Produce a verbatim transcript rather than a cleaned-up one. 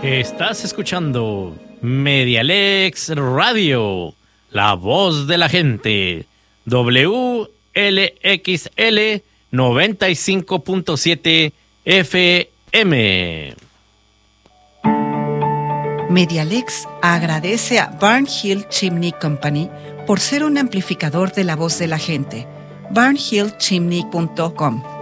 Estás escuchando Medialex Radio, la voz de la gente, W L X L noventa y cinco punto siete F M. Medialex agradece a Barn Hill Chimney Company por ser un amplificador de la voz de la gente. barn hill chimney punto com